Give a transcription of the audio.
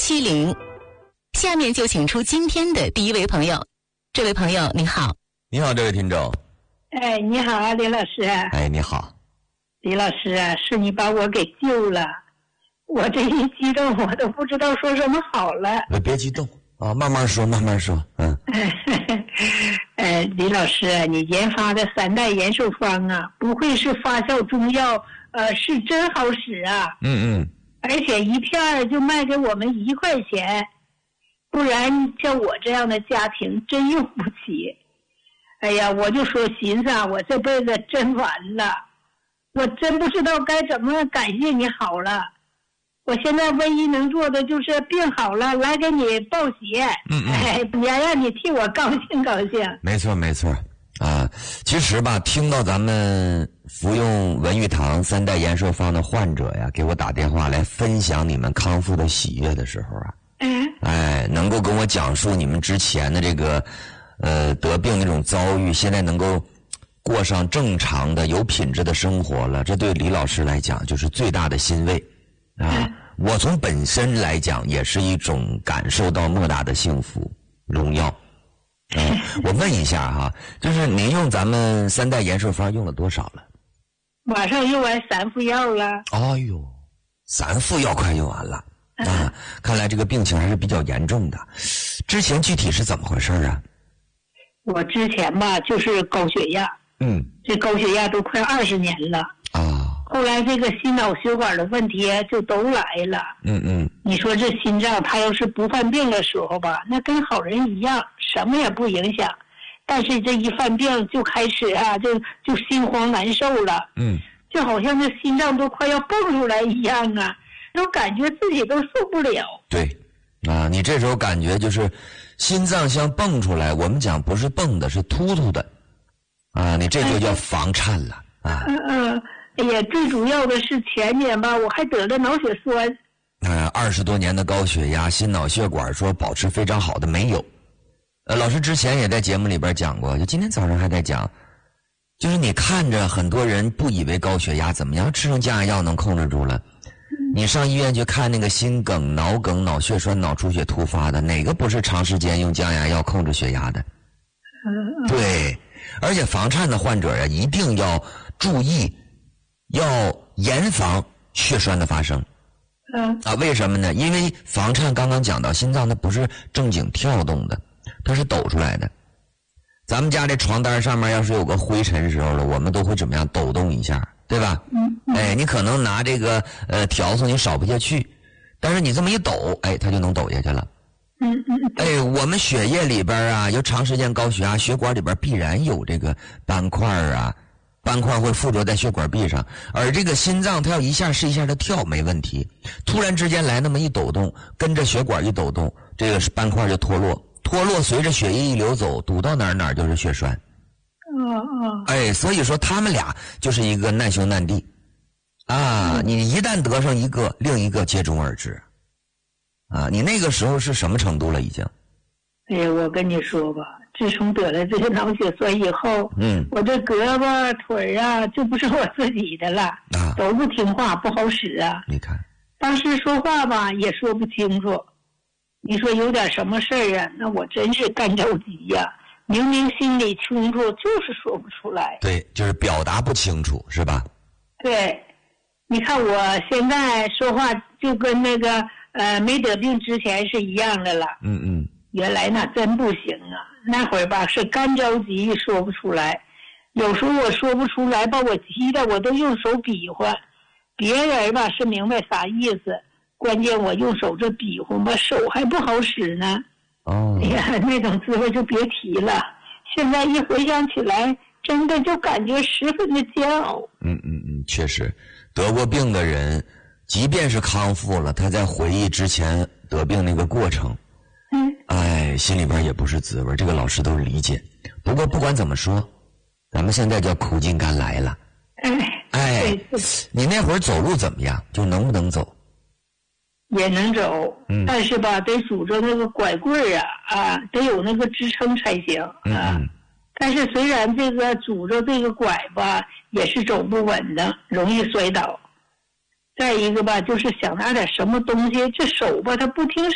1070。下面就请出今天的第一位朋友。这位朋友你好。 你好，这位听众。 哎，你好啊，李老师。 哎，你好。 李老师啊，是你把我给救了，我这一激动我都不知道说什么好了。 别激动啊，慢慢说慢慢说。 李老师，你研发的3代延寿方啊，不愧是发酵中药，是真好使啊。而且一片就卖给我们1块钱，不然像我这样的家庭真用不起。哎呀，我就说寻思啊，我这辈子真完了，我真不知道该怎么感谢你好了。我现在唯一能做的就是病好了来给你报喜，也让你替我高兴高兴。 没错没错啊，其实吧，听到咱们服用文玉堂3代延寿方的患者呀，给我打电话来分享你们康复的喜悦的时候啊，能够跟我讲述你们之前的这个得病那种遭遇，现在能够过上正常的有品质的生活了，这对李老师来讲就是最大的欣慰啊。我从本身来讲也是一种感受到莫大的幸福荣耀。我问一下哈，就是您用咱们3代延寿方用了多少了？ 马上用完3副药了。 哎呦，3副药快用完了啊！看来这个病情还是比较严重的。之前具体是怎么回事啊？ 我之前吧就是高血压，这高血压都快20年了啊。后来这个心脑血管的问题就都来了。你说这心脏它要是不犯病的时候吧，那跟好人一样，什么也不影响。但是这一犯病就开始啊，就心慌难受了。就好像这心脏都快要蹦出来一样啊，都感觉自己都受不了。对啊，你这时候感觉就是心脏像蹦出来，我们讲不是蹦的，是突突的啊，你这就叫房颤了啊。 哎呀，最主要的是前年吧，我还得了脑血栓。 20多年的高血压，心脑血管说保持非常好的没有。老师之前也在节目里边讲过，就今天早上还在讲，就是你看着很多人不以为高血压怎么样，吃上降压药能控制住了。你上医院去看那个心梗、脑梗、脑血栓、脑出血突发的，哪个不是长时间用降压药控制血压的？对，而且房颤的患者呀，一定要注意，要严防血栓的发生。为什么呢？因为房颤刚刚讲到，心脏它不是正经跳动的，它是抖出来的。咱们家这床单上面要是有个灰尘时候了，我们都会怎么样抖动一下，对吧？你可能拿这个笤帚你扫不下去，但是你这么一抖，它就能抖下去了。我们血液里边啊，有长时间高血压，血管里边必然有这个斑块啊，斑块会附着在血管壁上，而这个心脏它要一下是一下的跳没问题，突然之间来那么一抖动，跟着血管一抖动，这个斑块就脱落，随着血液一流走，堵到哪就是血栓。所以说他们俩就是一个难兄难弟啊！你一旦得上一个，另一个接踵而至啊！你那个时候是什么程度了已经？ 我跟你说吧，自从得了这个脑血栓以后，我这胳膊腿啊就不是我自己的了都不听话，不好使啊。 你看当时说话吧也说不清楚，你说有点什么事儿啊，那我真是干着急呀，明明心里清楚，就是说不出来。 对，就是表达不清楚，是吧？ 对，你看我现在说话就跟那个没得病之前是一样的了。原来那真不行啊，那会儿吧是干着急说不出来，有时候我说不出来，把我急的我都用手比划，别人吧是明白啥意思，关键我用手这比划吧，手还不好使呢。哎呀，那种滋味就别提了，现在一回想起来，真的就感觉十分的煎熬。 确实，得过病的人，即便是康复了，他在回忆之前得病那个过程，心里边也不是滋味，这个老师都理解。不过不管怎么说，咱们现在叫苦尽甘来了。你那会儿走路怎么样？就能不能走？ 也能走，但是吧，得拄着那个拐棍啊，得有那个支撑才行啊。但是虽然这个拄着这个拐吧，也是走不稳的，容易摔倒。再一个吧，就是想拿点什么东西，这手吧它不听